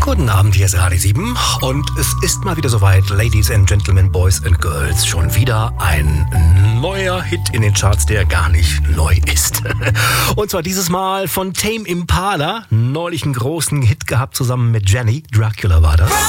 Guten Abend, hier ist Radio 7 und es ist mal wieder soweit, Ladies and Gentlemen, Boys and Girls, schon wieder ein neuer Hit in den Charts, der gar nicht neu ist. Und zwar dieses Mal von Tame Impala, neulich einen großen Hit gehabt zusammen mit Jenny, Dracula war das.